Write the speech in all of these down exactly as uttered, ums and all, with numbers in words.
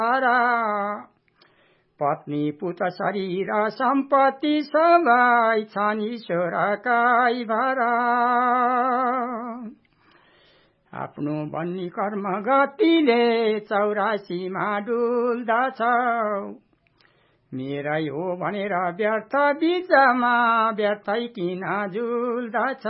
पत्नी पुत्र शरीर सम्पत्ति सबै छन् ईश्वरकै भर आफ्नो बन्नी कर्म गतिले चौरासीमा डुल्दछ मेरै हो भनेर व्यर्थ बीचमा व्यर्थै किन झुल्दछ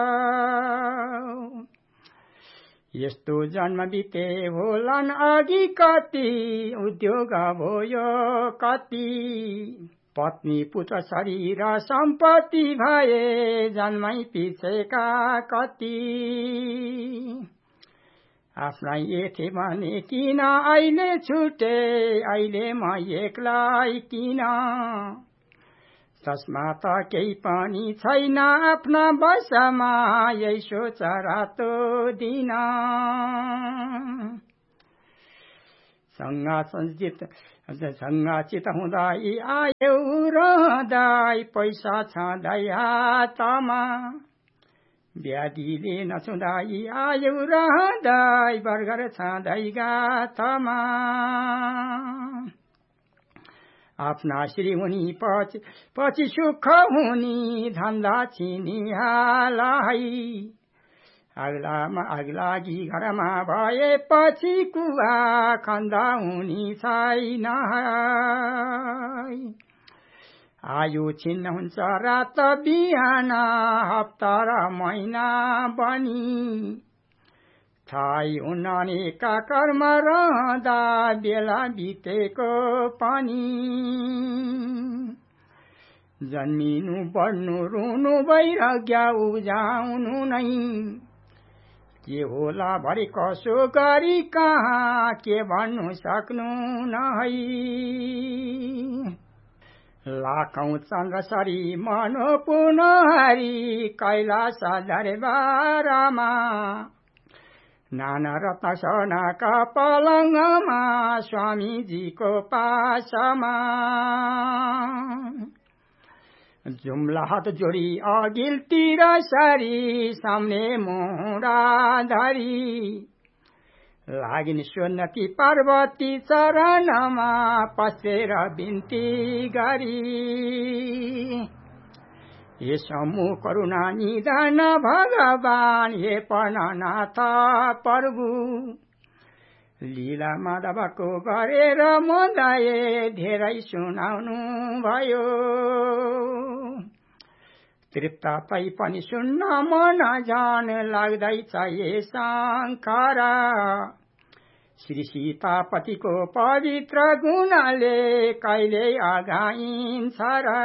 यस्तो जन्म बिते होलान् अघि कति उद्योग भयो कति पत्नी पुत्र शरीर सम्पत्ति भए जन्मै पिछेका कति आफ्नै एथे भने किन अहिले छुटे अहिले म एक्लै किन तस्मा त केही पनि छैन आफ्ना बसमा यही सोच रातो दिन सँगा संजित सँगाचित हुँदै आयो रहँदै पैसा छँदै हातमा व्याधिले नछुँदै आयो रहँदै बर्गर छँदै गाथमा आफ्ना श्री हुनी पछि पछि सुख हुनी धन्दा छिनिहालाई अग्लामा अग्लागी घरमा भएपछि कुवा खन्दा हुनी छैन आयु छिन्न हुन्छ रात बिहान हप्ता र महिना बनी थाहै हुन्न अनेका कर्म रहँदा बेला बितेको पनि जन्मिनु बढ्नु रुनु वैराग्य उब्जाउनु नै के होला भरे कसो गरी कहाँ के भन्नु सक्नु नै लाखौं चन्द्र सरी मनोपूर्ण हरि कैलाश दरबारमा नाना रत्न सोनाका पलङमा स्वामीजीको पासमा जुम्ला हात जोडी अघिल्तिर सरी सामने मोडा धरी लागिन सोन्नती पार्वती चरणमा पसेर बिन्ती गरी हे समु करुणा निधान भगवान हे प्राणनाथ प्रभु लीला माधवको गरेर मदाए धेरै सुनाउनु भयो तृप्त तै पनि सुन्न मन जान लाग्दैछ ये शङ्कर श्री सीतापतिको पवित्र गुणले कहिले अगाइन्छ र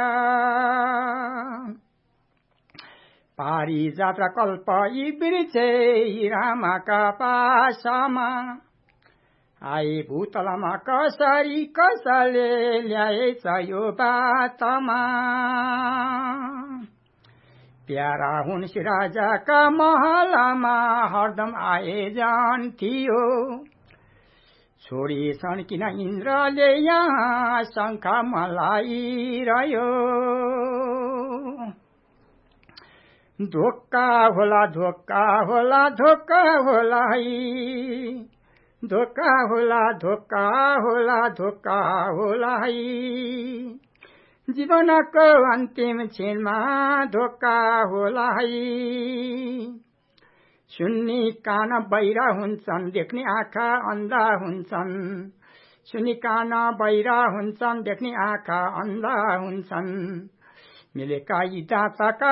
पारिजात कल्प यी वृक्षे रामका पासमा आए भूतलमा कसरी कसले ल्याएछ यो बातमा प्यारा हुन् राजाका महलमा हरदम आए जान थियो छोडी छन् किन इन्द्रले यहाँ शङ्ख मलाइरह्यो धोक्का होला धोक्का होला धोक्का होला है धोक्का होला धोक्का होला धोक्का होला है जीवनको अन्तिम क्षणमा धोक्का होला है सुन्नी कान बहिरा हुन्छन् देख्ने आँखा अन्धा हुन्छन् सुन्नी कान बहिरा हुन्छन् देख्ने आँखा अन्धा हुन्छन् मिलेका यी दाँतका